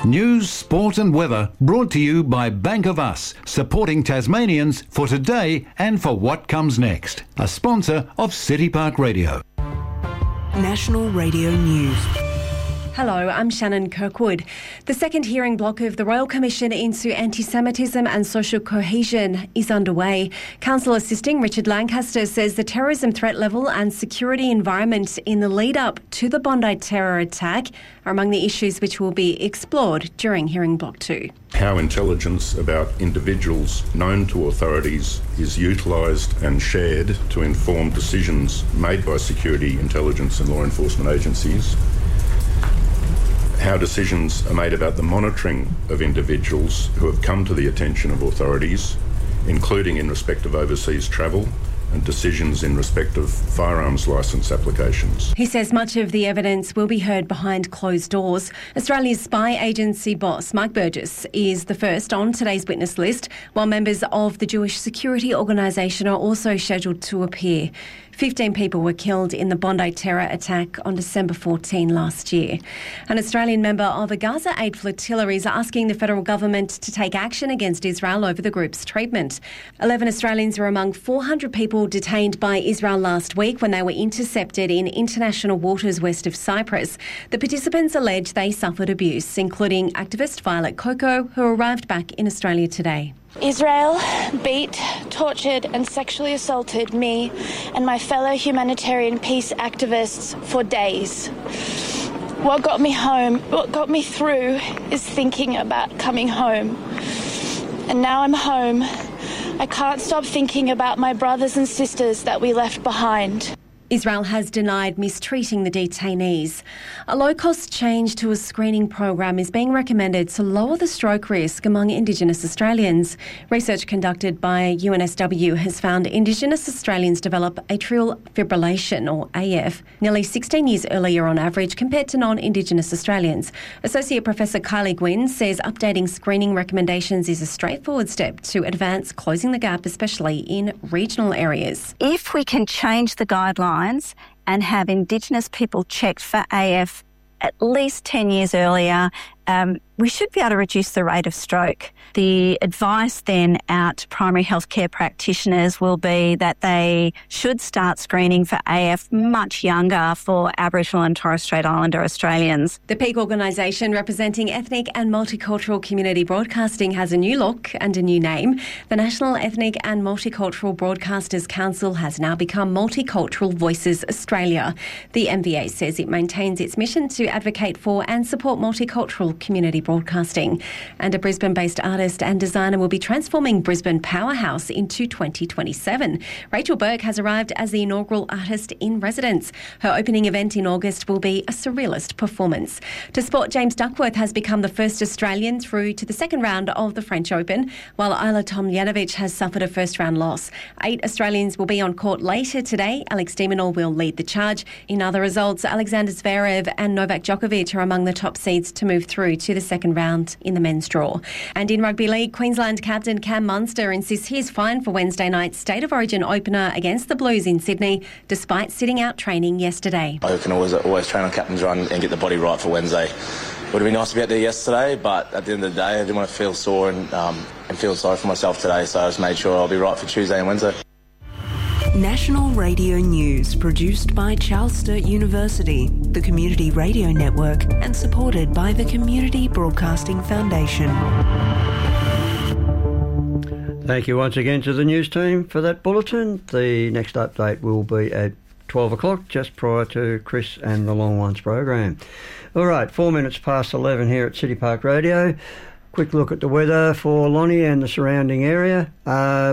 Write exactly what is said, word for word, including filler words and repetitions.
News, sport and weather brought to you by Bank of Us, supporting Tasmanians for today and for what comes next. A sponsor of City Park Radio. National Radio News. Hello, I'm Shannon Kirkwood. The second hearing block of the Royal Commission into Anti-Semitism and Social Cohesion is underway. Counsel Assisting Richard Lancaster says the terrorism threat level and security environment in the lead-up to the Bondi terror attack are among the issues which will be explored during hearing block two. How intelligence about individuals known to authorities is utilised and shared to inform decisions made by security, intelligence and law enforcement agencies. How decisions are made about the monitoring of individuals who have come to the attention of authorities, including in respect of overseas travel and decisions in respect of firearms licence applications. He says much of the evidence will be heard behind closed doors. Australia's spy agency boss, Mike Burgess, is the first on today's witness list, while members of the Jewish Security Organisation are also scheduled to appear. Fifteen people were killed in the Bondi terror attack on December fourteenth last year. An Australian member of a Gaza Aid flotilla is asking the federal government to take action against Israel over the group's treatment. Eleven Australians were among four hundred people detained by Israel last week when they were intercepted in international waters west of Cyprus. The participants allege they suffered abuse, including activist Violet Coco, who arrived back in Australia today. Israel beat, tortured and sexually assaulted me and my fellow humanitarian peace activists for days. What got me home, what got me through is thinking about coming home. And now I'm home. I can't stop thinking about my brothers and sisters that we left behind. Israel has denied mistreating the detainees. A low-cost change to a screening program is being recommended to lower the stroke risk among Indigenous Australians. Research conducted by U N S W has found Indigenous Australians develop atrial fibrillation, or A F, nearly sixteen years earlier on average compared to non-Indigenous Australians. Associate Professor Kylie Gwynn says updating screening recommendations is a straightforward step to advance closing the gap, especially in regional areas. If we can change the guidelines and have Indigenous people checked for A F at least ten years earlier, um, we should be able to reduce the rate of stroke. The advice then out to primary healthcare practitioners will be that they should start screening for A F much younger for Aboriginal and Torres Strait Islander Australians. The Peak organisation representing ethnic and multicultural community broadcasting has a new look and a new name. The National Ethnic and Multicultural Broadcasters Council has now become Multicultural Voices Australia. The M V A says it maintains its mission to advocate for and support multicultural community broadcasting. And a Brisbane-based artist and designer will be transforming Brisbane Powerhouse into twenty twenty-seven. Rachel Burke has arrived as the inaugural artist in residence. Her opening event in August will be a surrealist performance. To sport, James Duckworth has become the first Australian through to the second round of the French Open, while Ajla Tomljanovic has suffered a first-round loss. Eight Australians will be on court later today. Alex de Minaur will lead the charge. In other results, Alexander Zverev and Novak Djokovic are among the top seeds to move through to the second round in the men's draw. And in rugby league, Queensland captain Cam Munster insists he is fine for Wednesday night's State of Origin opener against the Blues in Sydney, despite sitting out training yesterday. I can always always train on captain's run and get the body right for Wednesday. It would have been nice to be out there yesterday, but at the end of the day, I didn't want to feel sore and, um, and feel sorry for myself today, so I just made sure I'll be right for Tuesday and Wednesday. National Radio News, produced by Charles Sturt University, the Community Radio Network, and supported by the Community Broadcasting Foundation. Thank you once again to the news team for that bulletin. The next update will be at twelve o'clock, just prior to Chris and the Long Ones program. All right, four minutes past eleven here at City Park Radio. Quick look at the weather for Lonnie and the surrounding area. Uh,